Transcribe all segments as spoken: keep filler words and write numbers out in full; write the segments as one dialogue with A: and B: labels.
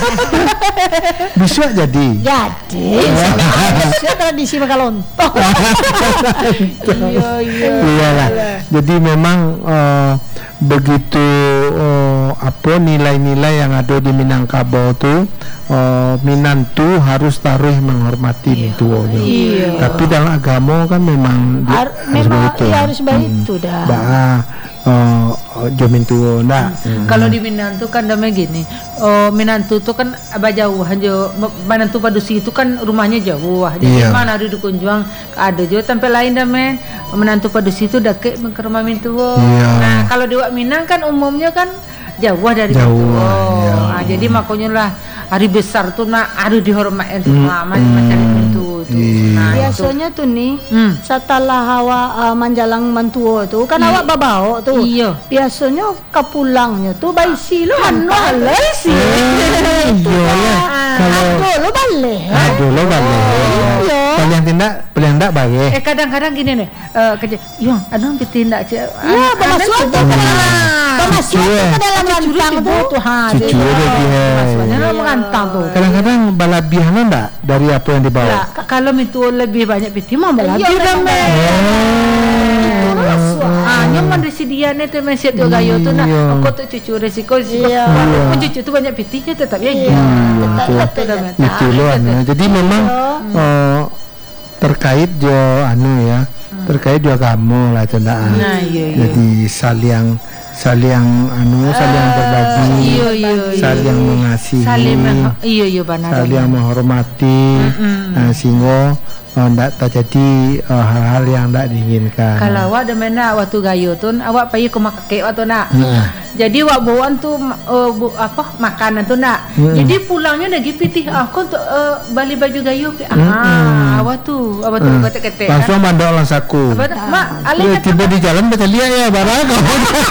A: Bisa jadi.
B: Jadi, bisa tradisi makan lontong.
A: Iya iya. Iyalah. Jadi memang uh, begitu uh, apa nilai-nilai yang ada di Minangkabau tu, uh, Minantu harus taruh menghormati mintuonya.
B: Iya.
A: Tapi dalam agama kan memang
B: Har,
A: harus
B: memang
A: begitu.
B: iya, harus begitu hmm. dah.
A: Bah, uh, jomin tuo nah.
C: Hmm. Kalau di Minantu kan namanya gini. Oh, Minantu tu kan abah jauh aja. Minantu Padusi itu kan rumahnya jauh. Jadi
A: Iya.
C: mana ada di Kunjuang ada juga tempat lain dah men. Menantu Padusi itu dekat ke rumah mintuo.
A: Iya.
C: Nah, kalau di Wak Minang kan umumnya kan jauh dari
A: Jauh,
C: mintuo.
A: iya.
C: Nah, jadi makanya lah hari besar tuh nak harus dihormatin tuh
A: Hmm,
C: macam macam itu tuh.
A: iya.
C: Nah,
B: Biasanya tuh nih,
C: Hmm.
B: setelah awak uh, menjalang mentuo tuh, kan
C: Iya.
B: awak babao tuh.
C: Iya.
B: Biasanya kepulangnya tuh bayi silo anu alai sih.
A: Iya lah. Kalau
B: Aduh, lo balik.
A: aduh lo balik.
B: Iya.
A: Paling tidak, paling tidak balik.
C: Eh kadang-kadang gini nih, eh kerja, yung, aduh tindak cek.
B: Iya, bermasuk tuh ke dalam, bermasuk tuh ke dalam rantang tuh.
C: tuh, ha,
A: Cucu dia dia.
C: Maksudnya lo mengantang tuh.
A: Kadang-kadang balabihan enggak dari apa yang dibawa.
C: Lah, k- kalau itu lebih banyak piti mah malah
B: Iya,
C: lebih
B: memang
C: ramai.
A: Oh.
C: Ah, nyaman di sedianya tuh masih tuh gayo tuh nah,
A: Iya.
C: aku tuh cucu resiko resiko.
B: Iya.
C: Walaupun cucu tuh banyak pitinya tetap ya gitu.
B: Tetap
A: itu.
B: tetap
C: Udah,
B: tetap.
A: Itu loh anu. Jadi memang eh, terkait jo anu ya, terkait jo kamu lah itu ndak.
C: Nah, iya, iya.
A: Jadi saling saling anu saling berbagi,
C: Iya, iya, iya.
A: saling mengasihi,
C: Saling meng- iya iya benar.
A: saling menghormati, nah, sehingga tidak terjadi uh, hal-hal yang tidak diinginkan.
C: Kalau awak ada mana waktu gayo tuh, awak pergi ke mak kakek waktu nak.
A: Nah.
C: Jadi awak bawaan tuh uh, bu, apa makanan tuh nak.
A: Hmm.
C: Jadi pulangnya lagi pitih aku untuk uh, bali baju gayo. Ah,
A: Hmm.
C: awak tuh, awak tuh
A: Hmm.
C: kete-kete.
A: Langsung mandok lang saku.
C: Apa tu? Mak, alih
A: Dia
C: kata
A: tiba di jalan baca lihat ya barang kamu.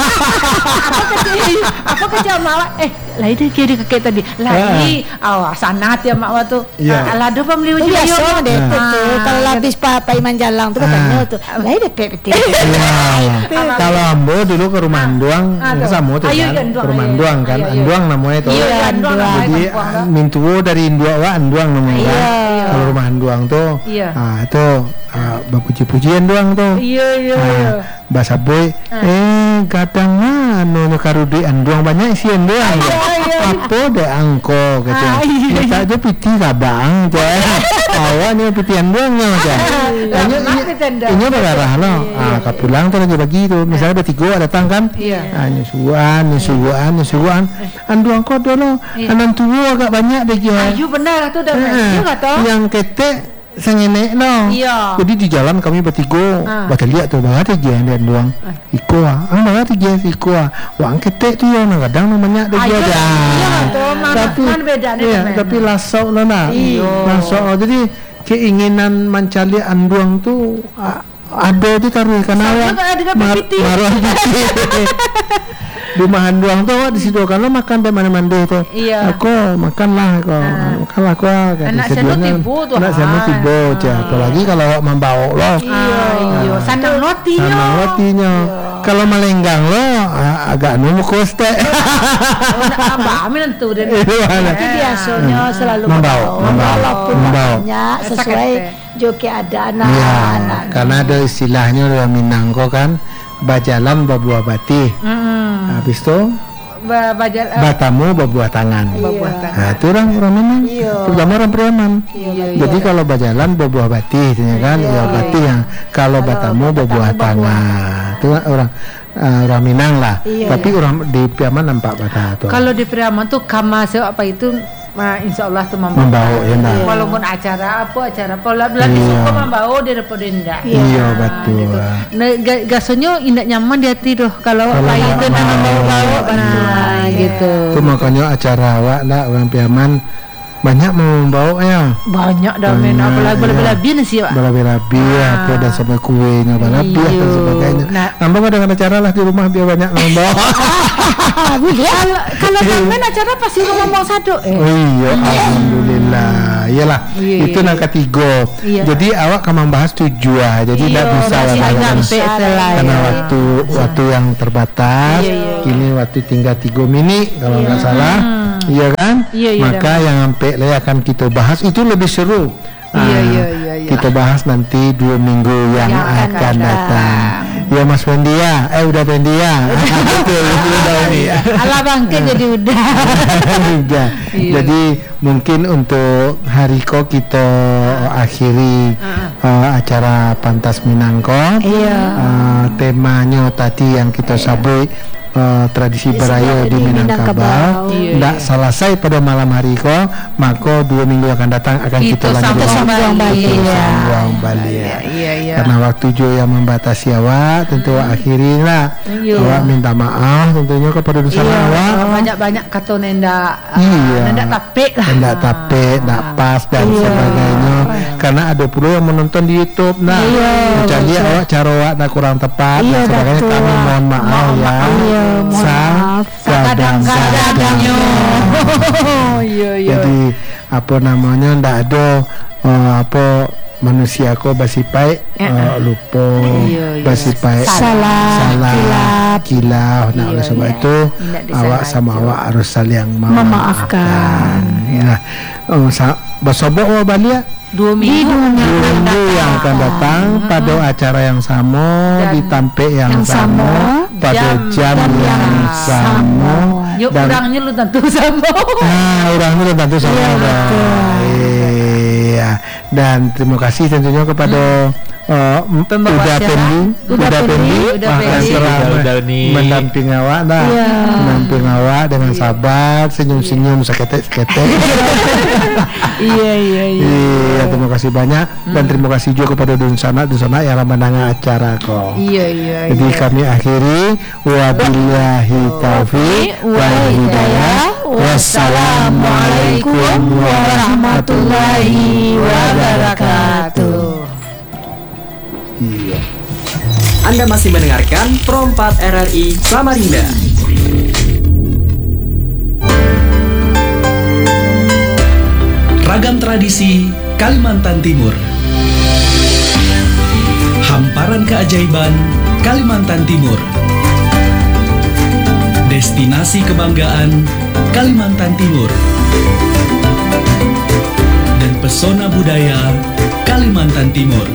C: apa kerja? Apa kerja mak? Eh, lain dia kiri kakek tadi. Lain, awak sanat ya mak awak tuh.
A: Iya.
C: Alah ada pembeli baju
B: Itu
C: gayo.
B: biasa deh tuh
C: Ah,
B: tuh. Kalau habis papai manjalang tuh katanya tuh. Lah ada pepet.
A: Iya. Kalau ambo dulu ke rumah Anduang,
C: Ah,
A: ke
C: tuh.
A: Samo tuh
C: Ayo,
A: kan,
C: Anduang,
A: ke rumah
C: ayo.
A: Anduang kan,
C: Ayo, ayo.
A: Anduang namanya itu.
C: Iya, Anduang.
A: Jadi
C: Anduang.
A: mintuo dari Indua wa Anduang namanya.
C: Iya,
A: kan.
C: iya.
A: Kalau rumah Anduang tuh,
C: Iya.
A: ah itu ah, berpuji-pujian doang tuh.
C: Iya, iya,
A: Ah,
C: iya.
A: bahasa boy, eh kadang anu karudi Anduang banyak sih Anduang. Apa deh angko gitu.
C: Ah, iya.
A: Kita aja piti kabang aja. Awalnya piti Anduangnya aja. Ini
C: Mak piti Anduang.
A: ini berarah no. Ah, kapulang tuh lagi bagi itu. Misalnya bertiga datang kan.
C: Iya.
A: Ah, nyusuan, nyusuan, nyusuan. Anduang kok dulu.
C: Iya.
A: Anan tua agak banyak deh dia.
C: Ayo benar tuh dah.
A: Eh,
C: Iya enggak tahu.
A: yang kete sengenek no.
C: Iya.
A: Jadi di jalan kami bertiga,
C: Ah.
A: baca lihat tuh banget aja yang doang. Iko ah, ang banget aja Iko ah. Wang kete tuh ya, kadang namanya ada
C: Ayo,
A: dia.
C: iya, tuh, mana-
A: Tapi
C: mana bedanya
A: iya,
C: teman?
A: tapi lasau nana.
C: Iya.
A: Lasau. Jadi keinginan mencari anduang tuh ah, ada di taruh karena
C: Sama
A: awak
C: kan ada kan
A: mar-
C: piti.
A: marah piti. Di mahan doang tuh awak di situ kan lo makan di mana mandi tuh.
C: Iya.
A: Aku makanlah aku, makanlah aku. kata
C: Anak
A: si
C: sana
A: Diana.
C: tibu tuh,
A: Anak sana
C: ah.
A: tibu aja. Apalagi kalau awak membawa lo.
C: Ah, iya. Sanang roti yo.
A: Sama rotinya. Kalau melenggang lo ah, agak nunggu koste.
C: Oh, nak tambah amin tuh dan.
A: Itu mana?
B: Itu biasanya selalu
A: Membawa, membawa,
B: walaupun
A: membawa.
B: banyak sesuai joki ada anak
A: Iya,
B: anak.
A: karena ada istilahnya orang Minangko kan, bajalan berbuah bati.
C: Hmm.
A: Habis itu
C: Ba bajal eh,
A: batamu berbuah tangan.
C: berbuah tangan.
A: Nah, itu orang orang Minang,
B: Iya.
A: terutama orang Priaman.
C: Iya,
A: Jadi kalau bajalan berbuah bati, ya kan,
B: Iya.
A: buah bati yang kalau batamu berbuah tangan. Itu orang uh, orang Minang lah.
B: Iya,
A: Tapi orang di Priaman nampak bata tuh.
C: Kalau di Priaman tuh kamas apa itu nah, insya Allah tuh membawa.
A: Membawa, ya, nah.
C: Walaupun acara apa acara apa lah lebih
A: Iya.
C: suka membawa daripada indah.
A: Iya, betul.
C: Gitu. Nah, ga- gasonyo indah nyaman di hati tuh kalau
A: Kalau
C: apa itu
A: mau-
C: nama
A: mau-
C: bawa nah gitu.
A: Itu makanya acara awak lah orang Priaman banyak mau membawa ya.
C: Banyak dah men
A: Banyak,
C: apalagi
A: iya.
C: bela-belabian sih Pak.
A: Berabi-rabi
C: Ah.
A: apa dan sampai kuenya berabi
C: Iya.
A: dan sebagainya.
C: Nah.
A: Nambah dengan acara lah di rumah biar banyak membawa.
C: Kalau kalau men acara pasti ngomong satu eh.
A: Oh iya, alhamdulillah. Iyalah,
C: Iya,
A: itu
C: iya.
A: nang ketiga.
C: Iya.
A: Jadi awak kan membahas tujuh ah. Jadi
C: Iya,
A: tidak bisa
C: masih
A: lah,
C: nggak
A: karena-
C: nyampe selai.
A: karena waktu waktu yang terbatas.
C: Iya, iya.
A: Kini waktu tinggal tiga menit kalau nggak salah. Iya kan?
C: Iya, iya,
A: maka yang sampai le akan kita bahas itu lebih seru.
C: Iya,
A: Ah,
C: iya, iya, iya.
A: Kita bahas nanti dua minggu yang,
B: Yang akan
A: akan datang.
B: datang.
A: Ya Mas Fendi ya, eh udah Fendi ya. Betul, udah ini ya.
B: Ala bangke jadi udah.
A: Udah.
C: Iya.
A: Jadi mungkin untuk hari ko kita akhiri uh, acara Pantas Minangko.
B: Iya.
A: Uh, temanya tadi yang kita sabut uh, tradisi berayo di Minangkabau.
C: Iya,
A: Ndak
C: iya.
A: selesai pada malam hari ko, maka dua minggu akan datang akan kita,
C: Kita
A: lanjutkan.
C: sambung
B: balik.
A: Kita
B: Iya.
A: sambung balik ya.
C: Iya, iya.
A: Karena waktu jo yang membatasi awak, tentu awak akhiri lah.
C: Iya.
A: Awak minta maaf tentunya kepada dosa
C: Iya,
A: awak.
C: banyak-banyak kata nenda
A: Iya.
C: nenda tapek lah.
A: Tidak tapek, tidak pas dan
B: Iya.
A: sebagainya. Karena ada pula yang menonton di YouTube. Nah,
B: Iya,
A: jadi
B: betul.
A: awak cara awak nak kurang tepat
B: Iya,
A: dan sebagainya.
B: betul.
A: Kami mohon maaf
B: Mohon
A: ya.
B: maaf. Iya, mohon
A: Sa-
B: maaf.
A: kadang-kadang.
C: Oh, iya, iya.
A: Jadi apa namanya ndak ada eh, apa manusia ko basipai eh, lupa
C: Iya, iya.
A: basipai
B: Salah,
A: salah
B: kilap.
A: kilaf. Nah
C: Iya,
A: oleh sebab
C: iya.
A: itu
C: Tidak
A: awak
C: disengaja.
A: sama awak harus saling
B: Memaafkan.
A: Nah, oh, sa- basobok awak balik ya?
C: Dua minggu.
A: Dua minggu yang akan datang pada acara yang sama
C: Dan
A: di tampek yang,
B: yang
A: sama,
B: sama,
A: pada
C: jam
A: jam,
B: dan
A: yang
B: yang
A: sama,
B: sama.
C: Yuk
A: dan
C: orangnya lu tentu sama.
A: nah orangnya udah tentu sama
B: Iya,
A: udah. Iya. Dan terima kasih tentunya kepada uh,
C: Pembawa
A: Uda
C: acara.
A: Pendi,
B: Uda Pendi.
C: Uda
A: Wah,
C: Pendi.
A: telah
D: Uda- Uda nih.
A: mendamping awak dah,
B: Iya.
A: mendamping awak dengan sabar, senyum-senyum seketek-seketek.
C: Iya, iya, iya.
A: Iya, terima kasih banyak dan terima kasih juga kepada Dunsana Dunsana yang menangani acara kok.
C: Iya, iya,
A: Jadi
C: iya.
A: kami akhiri wabillahi taufiq wal hidayah. Wassalamualaikum warahmatullahi wabarakatuh. Iya.
D: Anda masih mendengarkan Pro empat R R I Samarinda.
E: Ragam tradisi Kalimantan Timur. Hamparan keajaiban Kalimantan Timur. Destinasi kebanggaan Kalimantan Timur. Dan pesona budaya Kalimantan Timur.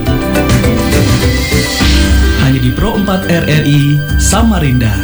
E: Hanya di Pro empat R R I Samarinda.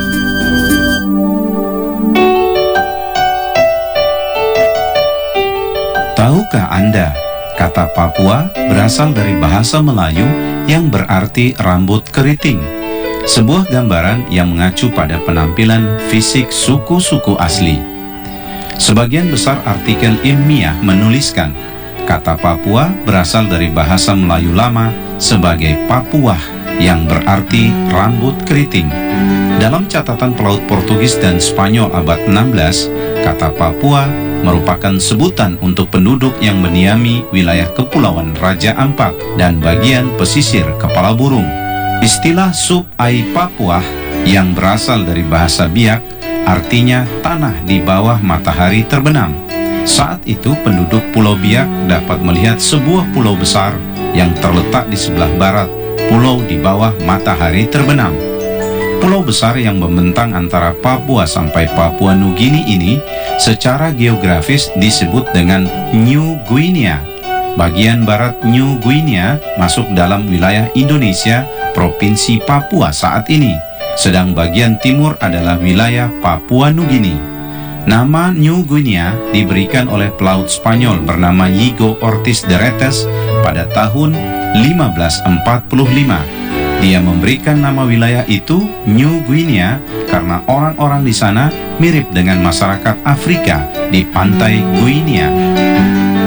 F: Tahukah Anda, kata Papua berasal dari bahasa Melayu yang berarti rambut keriting, sebuah gambaran yang mengacu pada penampilan fisik suku-suku asli. Sebagian besar artikel ilmiah menuliskan, kata Papua berasal dari bahasa Melayu lama sebagai Papuah yang berarti rambut keriting. Dalam catatan pelaut Portugis dan Spanyol abad enam belas, kata Papua merupakan sebutan untuk penduduk yang mendiami wilayah Kepulauan Raja Ampat dan bagian pesisir Kepala Burung. Istilah Sub Ai Papua yang berasal dari bahasa Biak artinya tanah di bawah matahari terbenam. Saat itu penduduk Pulau Biak dapat melihat sebuah pulau besar yang terletak di sebelah barat, pulau di bawah matahari terbenam. Pulau besar yang membentang antara Papua sampai Papua Nugini ini secara geografis disebut dengan New Guinea. Bagian barat New Guinea masuk dalam wilayah Indonesia, Provinsi Papua saat ini, sedang bagian timur adalah wilayah Papua Nugini. Nama New Guinea diberikan oleh pelaut Spanyol bernama Yigo Ortiz de Retes pada tahun lima belas empat puluh lima. Dia memberikan nama wilayah itu New Guinea karena orang-orang di sana mirip dengan masyarakat Afrika di pantai Guinea.